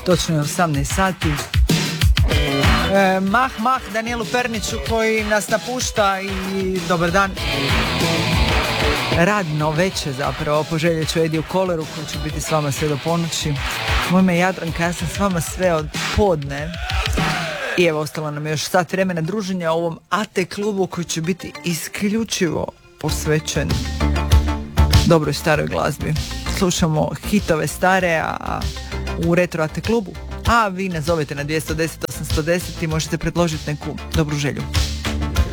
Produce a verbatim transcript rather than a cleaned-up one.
Točno je osamnaest sati. E, mah, mah Danijelu Perniću koji nas napušta i dobar dan. Radno veće zapravo poželjet ću Ediju Koleru koji će biti s vama sve do ponoći. Moje ime je Jadranka, ja sam s vama sve od podne. I evo, ostalo nam još sat vremena druženja u ovom A T klubu koji će biti isključivo posvećen dobroj staroj glazbi. Slušamo hitove stare a u Retro A T klubu. A vi nazovete na dvjesto deset osamsto deset i možete predložiti neku dobru želju.